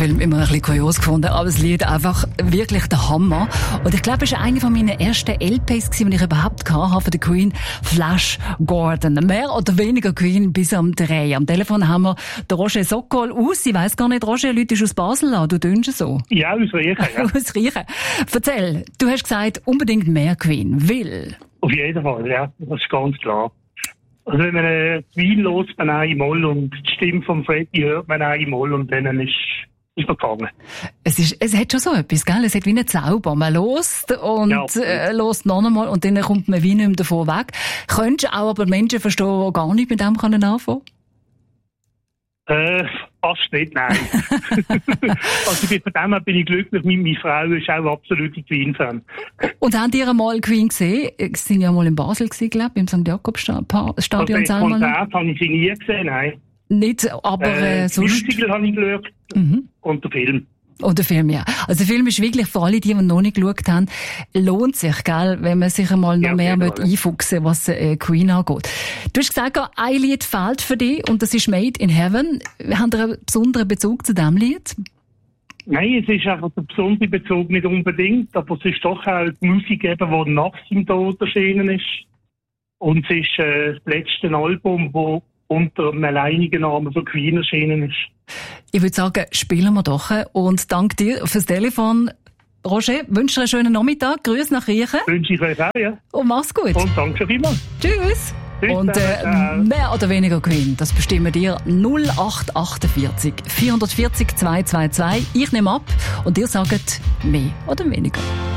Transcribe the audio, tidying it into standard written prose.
Film immer ein bisschen kurios gefunden, aber das Lied einfach wirklich der Hammer. Und ich glaube, es war eine von meinen ersten LPs, die ich überhaupt hatte von der Queen, Flash Gordon. Mehr oder weniger Queen bis am 3. Am Telefon haben wir den Roger Sokol aus. Ich weiss gar nicht, Roger, Leute ist aus Basel an. Du tönst so. Ja, aus Riechen. Ja. Aus Riechen. Erzähl, du hast gesagt, unbedingt mehr Queen. Will? Auf jeden Fall, ja. Das ist ganz klar. Also wenn man Queen los man auch im Moll und die Stimme von Freddie hört man auch im Moll und dann ist man gegangen. Es hat schon so etwas, gell? Es hat wie einen Zauber. Man lost und lost noch einmal und dann kommt man wie nicht mehr davon weg. Könntest du auch aber Menschen verstehen, die gar nicht mit dem anfangen können? Fast nicht, nein. Also von dem her bin ich glücklich. Meine Frau ist auch absolute Queen-Fan. Und habt ihr einmal Queen gesehen? Sie waren ja mal in Basel, glaube ich, im St. Jakobstadion. Also das Konzert habe ich sie nie gesehen, nein. Nicht, aber sonst... Musical habe ich geschaut und den Film. Und der Film, ja. Also der Film ist wirklich für alle, die noch nicht geschaut haben, lohnt sich, gell, wenn man sich einmal noch mehr einfuchsen, was Queen angeht. Du hast gesagt, ein Lied fehlt für dich und das ist Made in Heaven. Habt ihr einen besonderen Bezug zu diesem Lied? Nein, es ist einfach der besondere Bezug nicht unbedingt, aber es ist doch auch die Musik, eben, die nach seinem Tod erschienen ist. Und es ist das letzte Album, das unter einem alleinigen Namen von Queen erschienen ist. Ich würde sagen, spielen wir doch. Und danke dir fürs Telefon. Roger, wünsche dir einen schönen Nachmittag. Grüß nach Riechen. Wünsche ich euch auch, ja. Und mach's gut. Und danke schon vielmals. Tschüss. Und mehr oder weniger Queen, das bestimmen dir 0848 440 222. Ich nehme ab und ihr sagt mehr oder weniger.